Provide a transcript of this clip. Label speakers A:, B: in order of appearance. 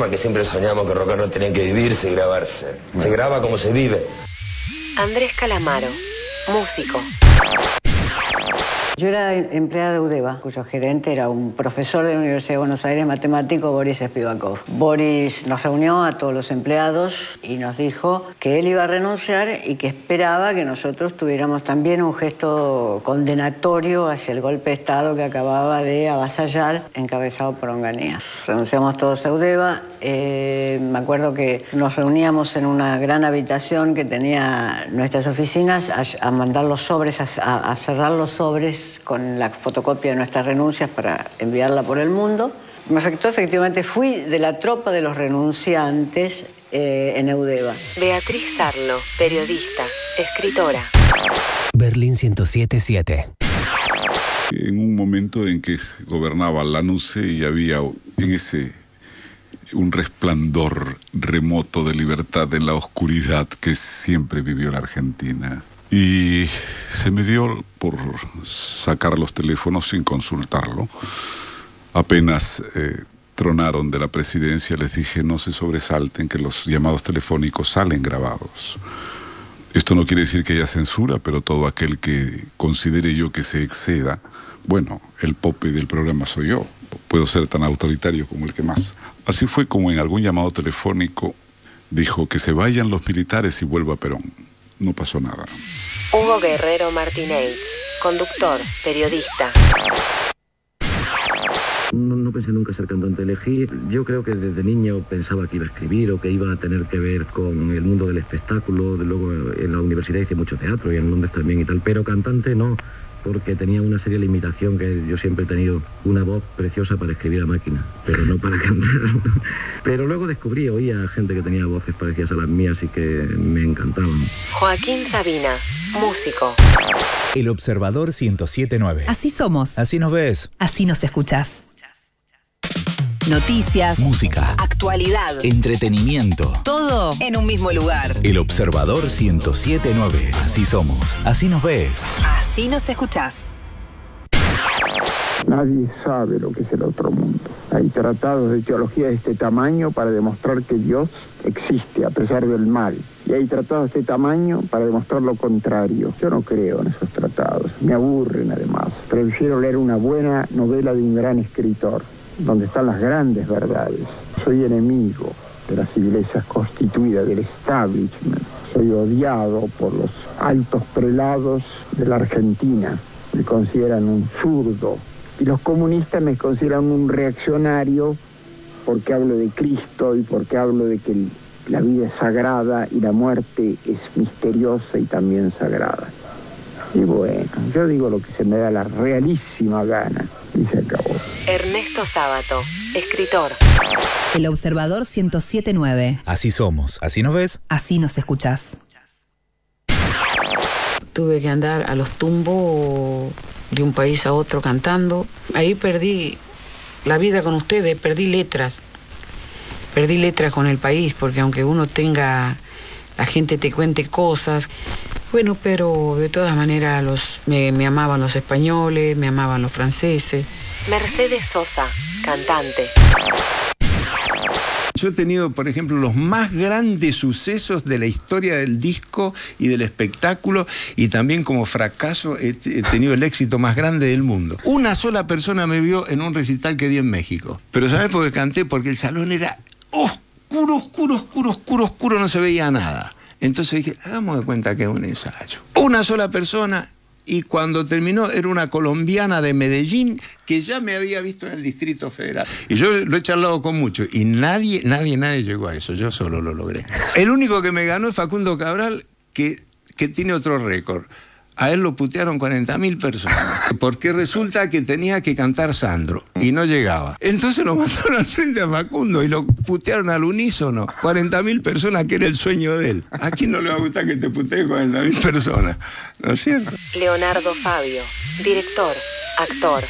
A: forma que siempre soñamos que rock and roll tenía que vivirse y grabarse. Se graba como se vive.
B: Andrés Calamaro, músico.
C: Yo era empleada de UDEVA, cuyo gerente era un profesor de la Universidad de Buenos Aires, matemático, Boris Spivakov. Boris nos reunió a todos los empleados y nos dijo que él iba a renunciar y que esperaba que nosotros tuviéramos también un gesto condenatorio hacia el golpe de Estado que acababa de avasallar, encabezado por Onganía. Renunciamos todos a UDEVA. Me acuerdo que nos reuníamos en una gran habitación que tenía nuestras oficinas a mandar los sobres, a cerrar los sobres con la fotocopia de nuestras renuncias para enviarla por el mundo. Me afectó, efectivamente, fui de la tropa de los renunciantes en UDEVA.
B: Beatriz Sarlo, periodista, escritora.
D: Berlín 107.7.
E: En un momento en que gobernaba Lanusse y había en ese un resplandor remoto de libertad en la oscuridad que siempre vivió la Argentina. Y se me dio por sacar los teléfonos sin consultarlo. Apenas tronaron de la presidencia, les dije: no se sobresalten, que los llamados telefónicos salen grabados. Esto no quiere decir que haya censura, pero todo aquel que considere yo que se exceda, bueno, el pope del programa soy yo. Puedo ser tan autoritario como el que más. Así fue como en algún llamado telefónico dijo que se vayan los militares y vuelva Perón. No pasó nada.
B: Hugo Guerrero Martínez, conductor, periodista.
F: No pensé nunca ser cantante. Elegí, yo creo que desde niño pensaba que iba a escribir o que iba a tener que ver con el mundo del espectáculo. Luego en la universidad hice mucho teatro y en Londres también y tal, pero cantante no, porque tenía una seria limitación, que yo siempre he tenido una voz preciosa para escribir a máquina, pero no para cantar. Pero luego oía gente que tenía voces parecidas a las mías y que me encantaban.
B: Joaquín Sabina, músico.
G: El Observador 107.9.
H: Así somos.
G: Así nos ves.
H: Así nos escuchás. Noticias,
G: música,
H: actualidad,
G: entretenimiento.
H: Todo en un mismo lugar.
G: El Observador 107.9. Así somos. Así nos ves.
H: Así nos escuchás.
I: Nadie sabe lo que es el otro mundo. Hay tratados de teología de este tamaño para demostrar que Dios existe a pesar del mal. Y hay tratados de este tamaño para demostrar lo contrario. Yo no creo en esos tratados. Me aburren además. Prefiero leer una buena novela de un gran escritor, donde están las grandes verdades. Soy enemigo de las iglesias constituidas, del establishment. Soy odiado por los altos prelados de la Argentina. Me consideran un zurdo. Y los comunistas me consideran un reaccionario porque hablo de Cristo y porque hablo de que la vida es sagrada y la muerte es misteriosa y también sagrada. Y bueno, yo digo lo que se me da la realísima gana y se acabó.
B: Ernesto Sábato, escritor.
H: El Observador 107.9.
G: Así somos. Así nos ves.
H: Así nos escuchás.
J: Tuve que andar a los tumbos de un país a otro cantando. Ahí perdí la vida con ustedes, perdí letras con el país, porque aunque uno tenga, la gente te cuente cosas, bueno, pero de todas maneras me amaban los españoles, me amaban los franceses.
B: Mercedes Sosa, cantante.
K: Yo he tenido, por ejemplo, los más grandes sucesos de la historia del disco y del espectáculo, y también como fracaso he tenido el éxito más grande del mundo. Una sola persona me vio en un recital que di en México. Pero ¿sabes por qué canté? Porque el salón era oscuro, no se veía nada. Entonces dije, hagamos de cuenta que es un ensayo. Una sola persona. Y cuando terminó era una colombiana de Medellín que ya me había visto en el Distrito Federal. Y yo lo he charlado con muchos y nadie llegó a eso. Yo solo lo logré. El único que me ganó es Facundo Cabral, que tiene otro récord. A él lo putearon 40.000 personas, porque resulta que tenía que cantar Sandro y no llegaba. Entonces lo mandaron al frente a Facundo y lo putearon al unísono. 40.000 personas, que era el sueño de él. ¿A quién no le va a gustar que te putee 40.000 personas? ¿No es cierto?
B: Leonardo Fabio, director, actor.